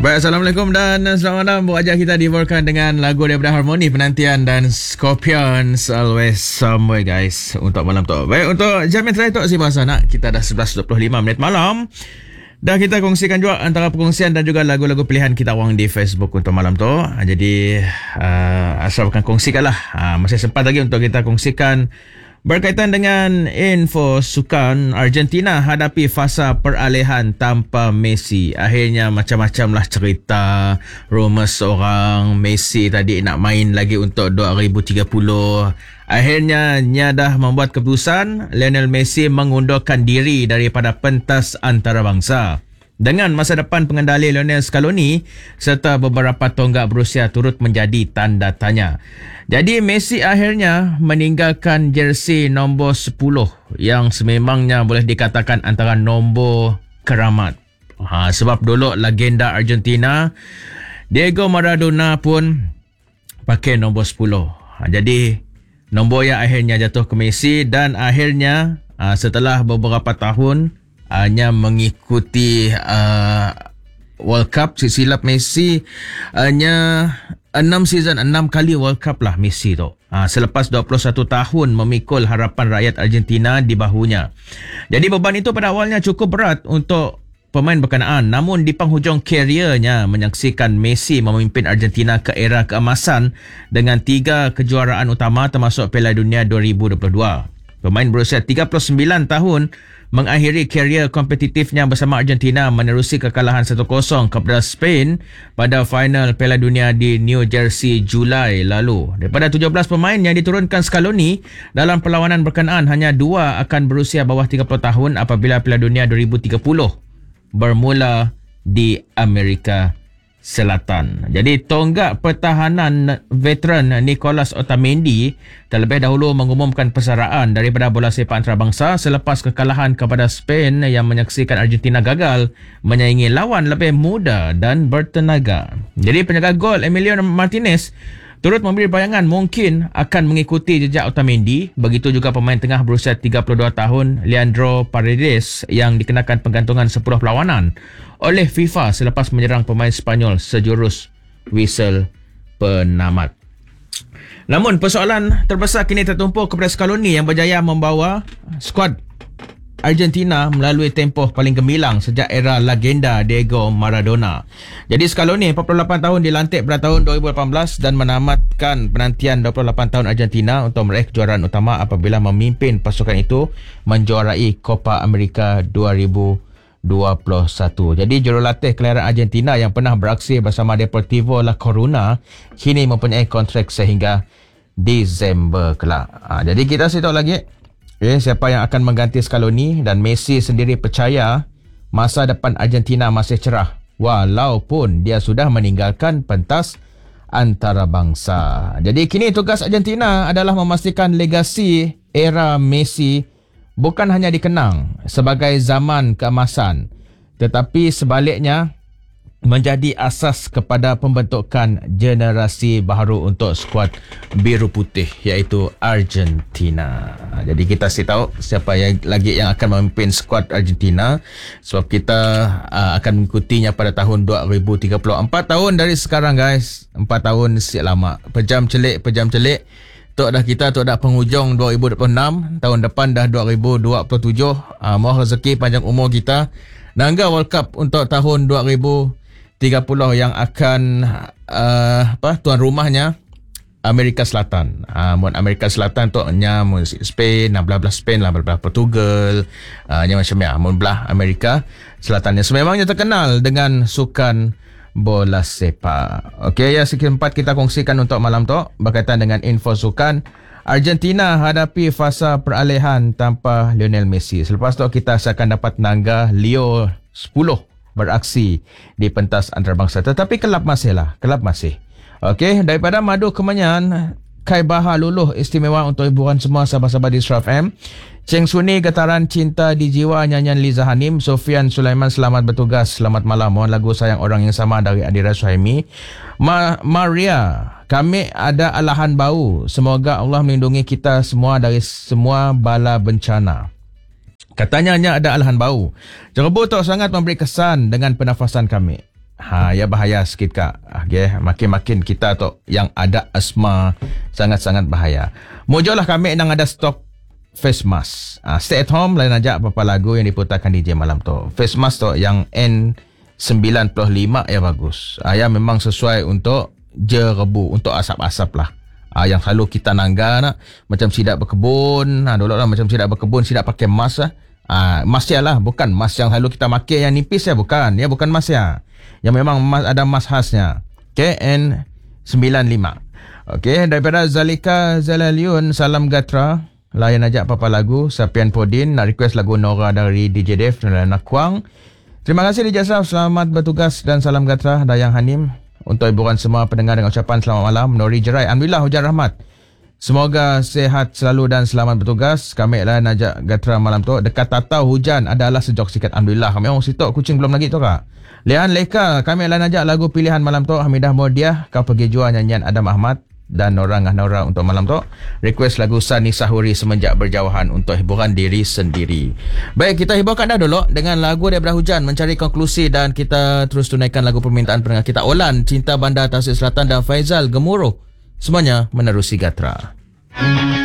Baik, Assalamualaikum dan selamat malam. Wajah kita dibawakan dengan lagu daripada Harmoni Penantian dan Scorpions, Always Somewhere, guys, untuk malam tu. Baik, untuk jam yang terakhir tu si bahasa nak, kita dah 11.25 minit malam. Dah kita kongsikan juga antara perkongsian dan juga lagu-lagu pilihan kita orang di Facebook untuk malam tu. Jadi asal bukan kongsikanlah. Masih sempat lagi untuk kita kongsikan berkaitan dengan info sukan. Argentina hadapi fasa peralihan tanpa Messi. Akhirnya macam-macam lah cerita. Rumours orang Messi tadi nak main lagi untuk 2030. Akhirnya dah membuat keputusan. Lionel Messi mengundurkan diri daripada pentas antarabangsa. Dengan masa depan pengendali Lionel Scaloni serta beberapa tonggak berusia turut menjadi tanda tanya. Jadi Messi akhirnya meninggalkan jersey nombor 10 yang sememangnya boleh dikatakan antara nombor keramat. Sebab dulu legenda Argentina Diego Maradona pun pakai nombor 10. Jadi nombor yang akhirnya jatuh ke Messi dan akhirnya setelah beberapa tahun hanya mengikuti World Cup, silap Messi hanya 6 season, 6 kali World Cup lah Messi tu. Selepas 21 tahun memikul harapan rakyat Argentina di bahunya. Jadi beban itu pada awalnya cukup berat untuk pemain berkenaan. Namun di penghujung kariernya menyaksikan Messi memimpin Argentina ke era keemasan dengan 3 kejuaraan utama termasuk Piala Dunia 2022. Pemain berusia 39 tahun mengakhiri karier kompetitifnya bersama Argentina menerusi kekalahan 1-0 kepada Spain pada final Piala Dunia di New Jersey Julai lalu. Daripada 17 pemain yang diturunkan Scaloni dalam perlawanan berkenaan, hanya 2 akan berusia bawah 30 tahun apabila Piala Dunia 2030 bermula di Amerika Selatan. Jadi tonggak pertahanan veteran Nicolas Otamendi terlebih dahulu mengumumkan persaraan daripada bola sepak antarabangsa selepas kekalahan kepada Spain yang menyaksikan Argentina gagal menyaingi lawan lebih muda dan bertenaga. Jadi penjaga gol Emiliano Martinez turut memberi bayangan mungkin akan mengikuti jejak Otamendi. Begitu juga pemain tengah berusia 32 tahun Leandro Paredes yang dikenakan penggantungan 10 perlawanan oleh FIFA selepas menyerang pemain Sepanyol sejurus whistle penamat. Namun persoalan terbesar kini tertumpuk kepada Scaloni yang berjaya membawa skuad Argentina melalui tempoh paling gemilang sejak era legenda Diego Maradona. Jadi Scaloni 48 tahun dilantik pada tahun 2018 dan menamatkan penantian 28 tahun Argentina untuk meraih kejuaraan utama apabila memimpin pasukan itu menjuarai Copa America 2021. Jadi jurulatih kelahiran Argentina yang pernah beraksi bersama Deportivo La Coruna kini mempunyai kontrak sehingga Disember kelak. Jadi kita tahu lagi siapa yang akan mengganti Scaloni, dan Messi sendiri percaya masa depan Argentina masih cerah walaupun dia sudah meninggalkan pentas antarabangsa. Jadi kini tugas Argentina adalah memastikan legasi era Messi bukan hanya dikenang sebagai zaman keemasan tetapi sebaliknya menjadi asas kepada pembentukan generasi baru untuk skuad biru putih iaitu Argentina. Jadi kita tahu siapa yang akan memimpin skuad Argentina sebab kita akan mengikutinya pada tahun 2030. 4 tahun dari sekarang, guys. 4 tahun siap lama. Pejam celik. Tok dah penghujung 2026. Tahun depan dah 2027. Mohon rezeki panjang umur kita. Nangga World Cup untuk tahun 2030 yang akan tuan rumahnya Amerika Selatan. Amerika Selatan tu nya Spain, belah Spain lah, belah Portugal, macam ya, belah Amerika Selatan yang sememangnya terkenal dengan sukan bola sepak. Okey, ya sekian 4 kita kongsikan untuk malam tu berkaitan dengan info sukan. Argentina hadapi fasa peralihan tanpa Lionel Messi. Selepas tu kita akan dapat nangga Leo 10 beraksi di pentas antarabangsa. Tetapi kelab masih. Okey, daripada Madu Kemenyan, Kai Bahar Luluh istimewa untuk hiburan semua sahabat-sahabat di Sraf M. Cheng Suni Getaran Cinta di Jiwa nyanyian Liza Hanim. Sofian Sulaiman selamat bertugas, selamat malam. Mohon lagu Sayang Orang Yang Sama dari Adira Suhaimi. Maria, kami ada alahan bau. Semoga Allah melindungi kita semua dari semua bala bencana. Katanya hanya ada alahan bau. Jerebu tak sangat memberi kesan dengan pernafasan kami. Ya bahaya sikit kak. Okay. Makin-makin kita tu yang ada asma sangat-sangat bahaya. Mujolah kami nang ada stok face mask. Stay at home lain aja apa lagu yang diputarkan DJ malam tu. Face mask tu yang N95 ya bagus. Ya memang sesuai untuk jerebu, untuk asap-asap lah. Yang selalu kita nangga nak macam sidak berkebun. Dulu lah macam sidak berkebun, sidak pakai mask lah. Mask ya lah, bukan mask yang selalu kita pakai yang nipis ya, bukan. Ya bukan mask ya. Yang memang ada mask khasnya. Okay, N95. Okay, daripada Zalika Zalaliun, salam Gatra. Layan aja apa lagu. Sapian Podin nak request lagu Nora dari DJ Dev dan Nakwang. Terima kasih DJ Asraf, selamat bertugas dan salam Gatra. Dayang Hanim. Untuk hiburan semua pendengar dengan ucapan selamat malam. Nori Jerai, alhamdulillah hujan rahmat. Semoga sehat selalu dan selamat bertugas. Kami lah najak Gatra malam tu. Dekat Tatau hujan adalah sejok sikit. Alhamdulillah. Kami orang situ kucing belum lagi tu kak. Lian Leka. Kami lah najak lagu pilihan malam tu. Hamidah Modiah. Kau pergi jual nyanyian Adam Ahmad. Dan Nora Ngah Nora untuk malam tu. Request lagu Sani Sahuri Semenjak Berjauhan untuk hiburan diri sendiri. Baik, kita hiburkan dah dulu dengan lagu daripada hujan. Mencari konklusi dan kita terus tunaikan lagu permintaan pendengar kita. Olan, Cinta Bandar Tasik Selatan dan Faizal Gemuruh. Semuanya menerusi Gatra.